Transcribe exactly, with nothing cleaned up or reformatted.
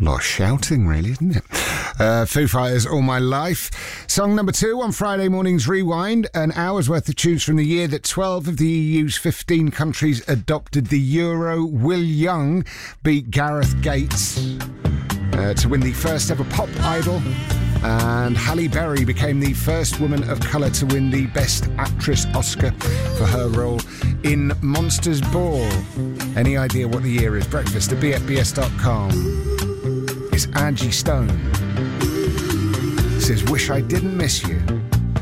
A lot of shouting, really, isn't it? Uh, Foo Fighters, All My Life. Song number two on Friday morning's Rewind. An hour's worth of tunes from the year that twelve of the E U's fifteen countries adopted the Euro. Will Young beat Gareth Gates uh, to win the first ever Pop Idol. And Halle Berry became the first woman of colour to win the Best Actress Oscar for her role in Monsters Ball. Any idea what the year is? Breakfast at b f b s dot com. It's Angie Stone. It says, wish I didn't miss you.